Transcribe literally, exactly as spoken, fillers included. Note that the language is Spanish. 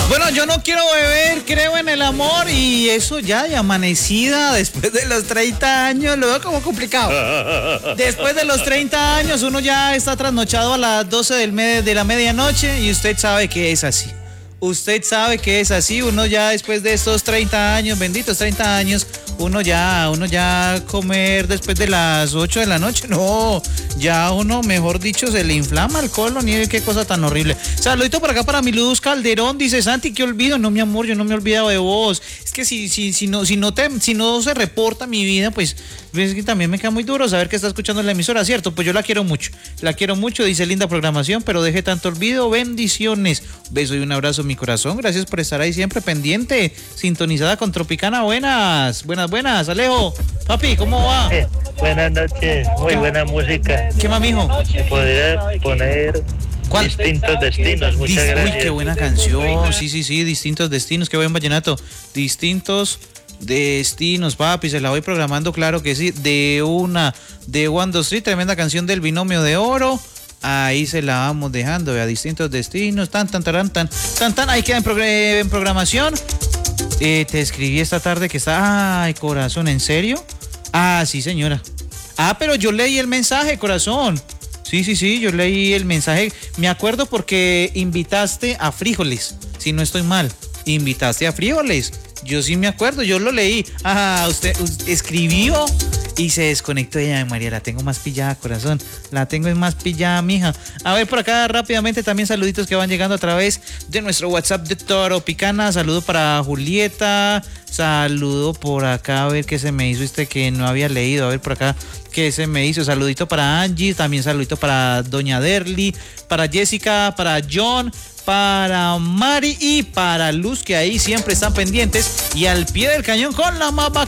Bueno, yo no quiero beber, creo en el amor y eso ya, y amanecida después de los treinta años, lo veo como complicado. Después de los treinta años uno ya está trasnochado a las doce del med- de la medianoche y usted sabe que es así. Usted sabe que es así, uno ya después de estos treinta años, benditos treinta años, uno ya, uno ya comer después de las ocho de la noche, no, ya uno, mejor dicho, se le inflama el colon y qué cosa tan horrible. Saludito por acá para mi Luz Calderón, dice Santi, qué olvido, no mi amor, yo no me he olvidado de vos. Es que si, si, si no, si no te, si no se reporta mi vida, pues es que también me queda muy duro saber que está escuchando la emisora, ¿cierto? Pues yo la quiero mucho, la quiero mucho, dice linda programación, pero deje tanto olvido, bendiciones. Beso y un abrazo en mi corazón, gracias por estar ahí siempre pendiente, sintonizada con Tropicana, buenas, buenas, buenas, Alejo, papi, ¿cómo va? Eh, buenas noches, muy buena música. ¿Qué más, mijo? Podría poner ¿Cuál? Distintos Destinos, muchas Dis- gracias. Uy, qué buena canción, sí, sí, sí, Distintos Destinos, qué buen vallenato, Distintos Destinos, papi, se la voy programando, claro que sí, de una, de One, dos, tres, tremenda canción del Binomio de Oro. Ahí se la vamos dejando, vea, Distintos Destinos, tan, tan, tan, tan, tan, tan, ahí queda en, progr- en programación. Eh, te escribí esta tarde que está, ay, corazón, ¿en serio? Ah, sí, señora. Ah, pero yo leí el mensaje, corazón. Sí, sí, sí, yo leí el mensaje. Me acuerdo porque invitaste a frijoles, si no estoy mal. Invitaste a frijoles. Yo sí me acuerdo, yo lo leí. Ah, usted, usted escribió y se desconectó. Ella, María, la tengo más pillada, corazón. La tengo más pillada, mija. A ver, por acá rápidamente también saluditos que van llegando a través de nuestro WhatsApp de Tropicana. Saludo para Julieta. Saludo por acá, a ver qué se me hizo este que no había leído. A ver por acá qué se me hizo. Saludito para Angie, también saludito para Doña Derly, para Jessica, para John, para Mari y para Luz, que ahí siempre están pendientes y al pie del cañón con la más